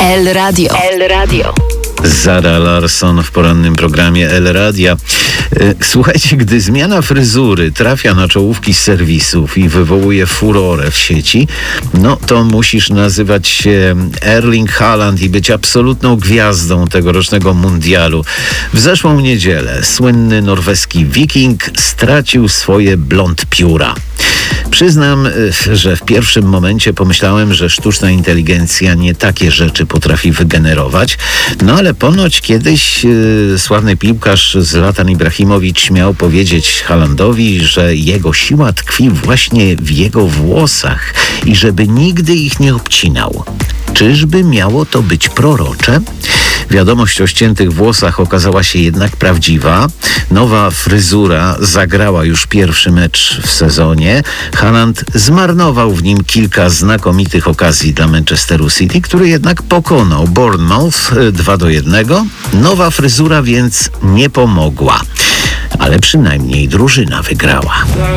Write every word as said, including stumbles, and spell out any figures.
El Radio. El Radio. Zara Larsson w porannym programie El Radia. Słuchajcie, gdy zmiana fryzury trafia na czołówki serwisów i wywołuje furorę w sieci, no to musisz nazywać się Erling Haaland i być absolutną gwiazdą tegorocznego mundialu. W zeszłą niedzielę słynny norweski wiking stracił swoje blond pióra. Przyznam, że w pierwszym momencie pomyślałem, że sztuczna inteligencja nie takie rzeczy potrafi wygenerować, no ale ponoć kiedyś yy, sławny piłkarz Zlatan Ibrahimowicz śmiał powiedzieć Haalandowi, że jego siła tkwi właśnie w jego włosach i żeby nigdy ich nie obcinał. Czyżby miało to być prorocze? Wiadomość o ściętych włosach okazała się jednak prawdziwa. Nowa fryzura zagrała już pierwszy mecz w sezonie. Haaland zmarnował w nim kilka znakomitych okazji dla Manchesteru City, który jednak pokonał Bournemouth dwa do jednego. Nowa fryzura więc nie pomogła, ale przynajmniej drużyna wygrała.